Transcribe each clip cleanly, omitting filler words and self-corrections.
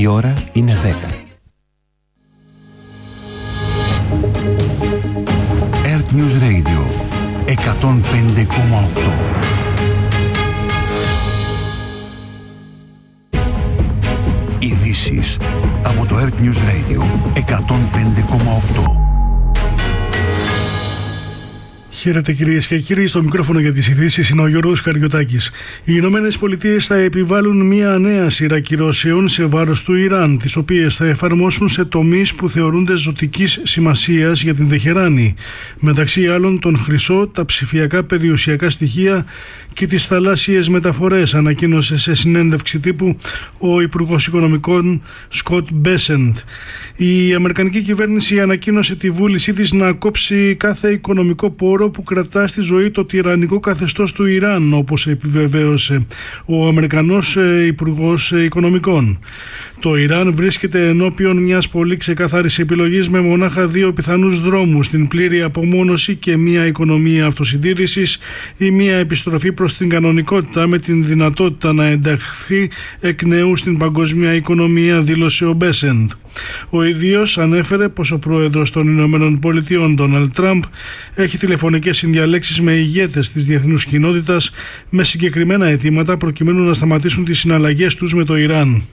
Η ώρα είναι 10. Earth News Radio 105,8. Ειδήσεις από το Earth News Radio 105,8. Χαίρετε κυρίες και κύριοι, στο μικρόφωνο για τις ειδήσεις είναι ο Γιώργος Καριωτάκης. Οι Ηνωμένες Πολιτείες θα επιβάλλουν μια νέα σειρά κυρώσεων σε βάρος του Ιράν, τις οποίες θα εφαρμόσουν σε τομείς που θεωρούνται ζωτικής σημασίας για την Τεχεράνη. Μεταξύ άλλων τον χρυσό, τα ψηφιακά περιουσιακά στοιχεία και τις θαλάσσιες μεταφορές, ανακοίνωσε σε συνέντευξη τύπου ο Υπουργός Οικονομικών Σκοτ Μπέσεντ. Η Αμερικανική κυβέρνηση ανακοίνωσε τη βούλησή της να κόψει κάθε οικονομικό πόρο που κρατά στη ζωή το τυραννικό καθεστώς του Ιράν, όπως επιβεβαίωσε ο Αμερικανός Υπουργός Οικονομικών. Το Ιράν βρίσκεται ενώπιον μιας πολύ ξεκάθαρης επιλογής με μονάχα δύο πιθανούς δρόμους: την πλήρη απομόνωση και μια οικονομία αυτοσυντήρησης ή μια επιστροφή προς την κανονικότητα με την δυνατότητα να ενταχθεί εκ νέου στην παγκόσμια οικονομία, δήλωσε ο Μπέσεντ. Ο ίδιος ανέφερε πως ο πρόεδρος των Ηνωμένων Πολιτειών, Ντόναλντ Τραμπ, έχει τηλεφωνικές συνδιαλέξεις με ηγέτες της διεθνούς κοινότητας με συγκεκριμένα αιτήματα προκειμένου να σταματήσουν τις συναλλαγές τους με το Ιράν.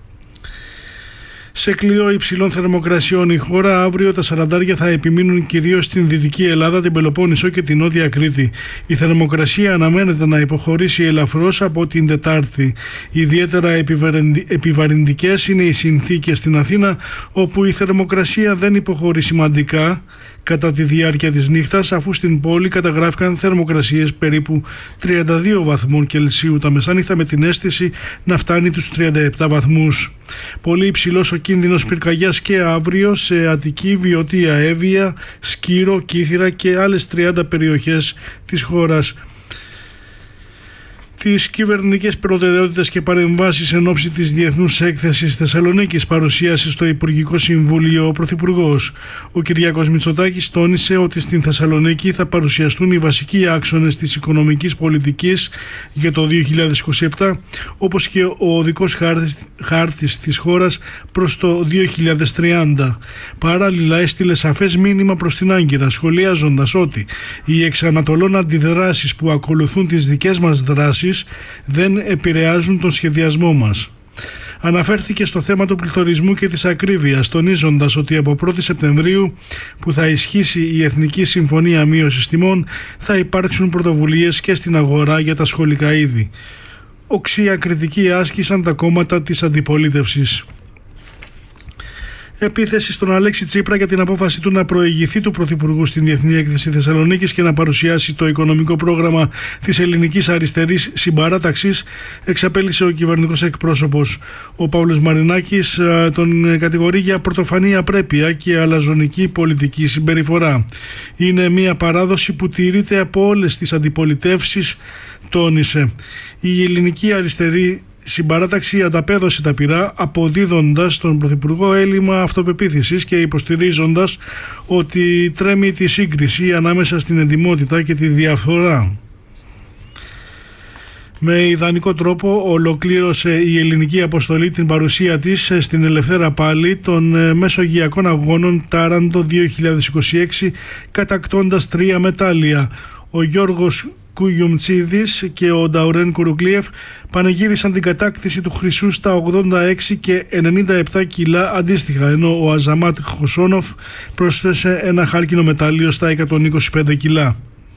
Σε κλειό υψηλών θερμοκρασιών η χώρα, αύριο τα σαραντάρια θα επιμείνουν κυρίως στην Δυτική Ελλάδα, την Πελοπόννησο και την Νότια Κρήτη. Η θερμοκρασία αναμένεται να υποχωρήσει ελαφρώς από την Τετάρτη. Ιδιαίτερα επιβαρυντικές είναι οι συνθήκες στην Αθήνα, όπου η θερμοκρασία δεν υποχωρεί σημαντικά κατά τη διάρκεια της νύχτας, αφού στην πόλη καταγράφηκαν θερμοκρασίες περίπου 32 βαθμών Κελσίου τα μεσάνυχτα, με την αίσθηση να φτάνει τους 37 βαθμούς. Πολύ υψηλός ο κίνδυνος πυρκαγιάς και αύριο σε Αττική, Βιωτία, Εύβοια, Σκύρο, Κύθυρα και άλλες 30 περιοχές της χώρας. Τις κυβερνητικές προτεραιότητες και παρεμβάσεις εν ώψη της Διεθνούς Έκθεσης Θεσσαλονίκης παρουσίασε στο Υπουργικό Συμβούλιο ο Πρωθυπουργός. Ο Κυριάκος Μητσοτάκης τόνισε ότι στην Θεσσαλονίκη θα παρουσιαστούν οι βασικοί άξονες της οικονομικής πολιτικής για το 2027, όπως και ο οδικός χάρτης της χώρας προς το 2030. Παράλληλα έστειλε σαφές μήνυμα προς την Άγκυρα, σχολιάζοντας ότι οι εξανατολών αντιδράσεις που ακολουθούν τις δικές μας δράσεις δεν επηρεάζουν τον σχεδιασμό μας. Αναφέρθηκε στο θέμα του πληθωρισμού και της ακρίβειας, τονίζοντας ότι από 1η Σεπτεμβρίου, που θα ισχύσει η Εθνική Συμφωνία Μείωσης Τιμών, θα υπάρξουν πρωτοβουλίες και στην αγορά για τα σχολικά είδη. Οξία κριτική άσκησαν τα κόμματα της αντιπολίτευσης. Επίθεση στον Αλέξη Τσίπρα για την απόφαση του να προηγηθεί του Πρωθυπουργού στην Διεθνή Έκθεση Θεσσαλονίκης και να παρουσιάσει το οικονομικό πρόγραμμα της ελληνικής αριστερής συμπαράταξης, εξαπέλυσε ο κυβερνητικός εκπρόσωπος. Ο Παύλος Μαρινάκης τον κατηγορεί για πρωτοφανή απρέπεια και αλαζονική πολιτική συμπεριφορά. Είναι μια παράδοση που τηρείται από όλες τις αντιπολιτεύσεις, τόνισε. Η ελληνική αριστερή συμπαράταξη ανταπέδωσε τα πυρά, αποδίδοντας στον Πρωθυπουργό έλλειμμα αυτοπεποίθησης και υποστηρίζοντας ότι τρέμει τη σύγκριση ανάμεσα στην εντιμότητα και τη διαφθορά. Με ιδανικό τρόπο ολοκλήρωσε η ελληνική αποστολή την παρουσία της στην Ελευθέρα Πάλη των Μεσογειακών Αγώνων Τάραντο 2026, κατακτώντας 3 μετάλλια. Ο Γιώργος Κουγιουμτσίδης και ο Νταουρέν Κουρουκλίεφ πανηγύρισαν την κατάκτηση του χρυσού στα 86 και 97 κιλά αντίστοιχα, ενώ ο Αζαμάτ Χοσόνοφ πρόσθεσε ένα χάλκινο μετάλλιο στα 125 κιλά.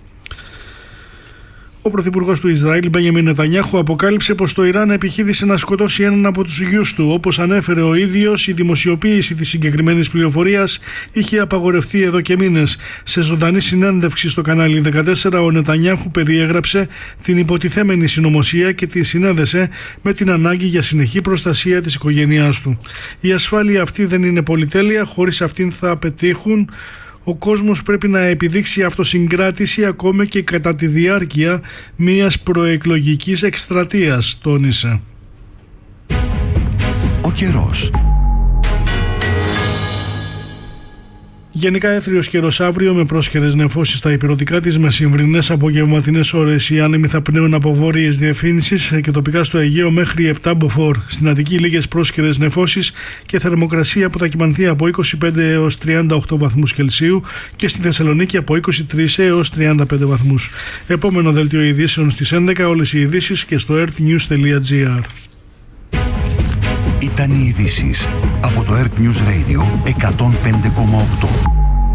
Ο πρωθυπουργός του Ισραήλ, Μπένιαμιν Νετανιάχου, αποκάλυψε πως το Ιράν επιχείρησε να σκοτώσει έναν από τους γιους του. Όπως ανέφερε ο ίδιος, η δημοσιοποίηση της συγκεκριμένης πληροφορίας είχε απαγορευτεί εδώ και μήνες. Σε ζωντανή συνέντευξη στο κανάλι 14, ο Νετανιάχου περιέγραψε την υποτιθέμενη συνωμοσία και τη συνέδεσε με την ανάγκη για συνεχή προστασία της οικογένειάς του. Η ασφάλεια αυτή δεν είναι πολυτέλεια, χωρίς αυτήν θα πετύχουν. Ο κόσμος πρέπει να επιδείξει αυτοσυγκράτηση ακόμη και κατά τη διάρκεια μιας προεκλογικής εκστρατείας, τόνισε. Ο καιρός. Γενικά έθριος καιρός αύριο με πρόσκαιρες νεφώσεις στα ηπειρωτικά της μεσημβρινές απογευματινές ώρες. Οι άνεμοι θα πνέουν από βόρειες διευθύνσεις και τοπικά στο Αιγαίο μέχρι 7 μποφόρ. Στην Αττική λίγες πρόσκαιρες νεφώσεις και θερμοκρασία που θα κυμανθεί από 25 έως 38 βαθμούς Κελσίου και στη Θεσσαλονίκη από 23 έως 35 βαθμούς. Επόμενο δελτίο ειδήσεων στις 11, όλες οι ειδήσεις και στο earthnews.gr. Ήταν οι ειδήσεις από το Earth News Radio 105,8.